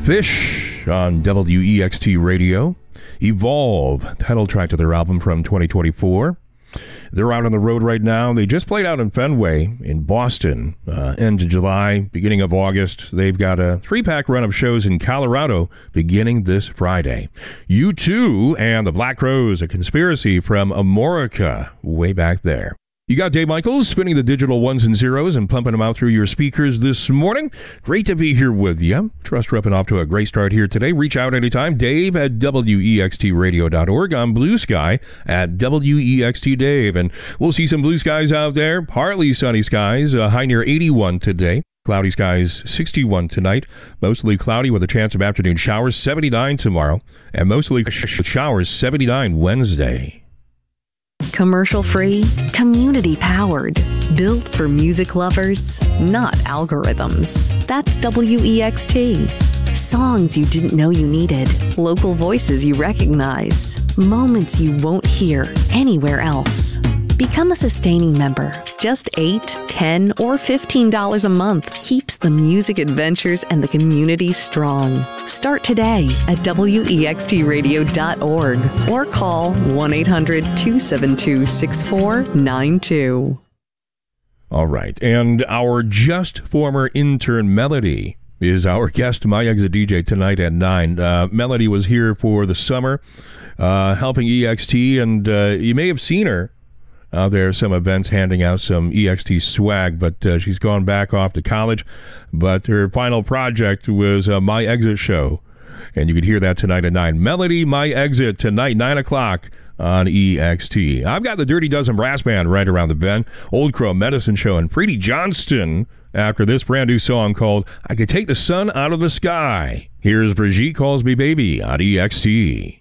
Fish on WEXT Radio. Evolve, title track to their album from 2024. They're out on the road right now. They just played out in Fenway in Boston, end of July, beginning of August. They've got a 3-pack run of shows in Colorado beginning this Friday. U2 and the Black Crowes, A Conspiracy from Amorica, way back there. You got Dave Michaels spinning the digital ones and zeros and pumping them out through your speakers this morning. Great to be here with you. Trust we're up and off to a great start here today. Reach out anytime. Dave at WEXTradio.org. On Blue Sky at WEXTDave. And we'll see some blue skies out there. Partly sunny skies. High near 81 today. Cloudy skies 61 tonight. Mostly cloudy with a chance of afternoon showers. 79 tomorrow. And mostly showers 79 Wednesday. Commercial-free, community-powered, built for music lovers, not algorithms. That's WEXT. Songs you didn't know you needed, local voices you recognize, moments you won't hear anywhere else. Become a sustaining member. Just $8, $10, or $15 a month keeps the music adventures and the community strong. Start today at WEXTradio.org or call 1-800-272-6492. All right, and our just former intern Melody is our guest, My Exit DJ, tonight at 9. Melody was here for the summer, helping EXT, and you may have seen her out there, some events handing out some EXT swag, but she's gone back off to college. But her final project was My Exit Show, and you can hear that tonight at 9. Melody, My Exit, tonight, 9 o'clock on EXT. I've got the Dirty Dozen Brass Band right around the bend, Old Crow Medicine Show, and Preeti Johnston after this brand new song called I Could Take the Sun Out of the Sky. Here's Brigitte Calls Me Baby on EXT.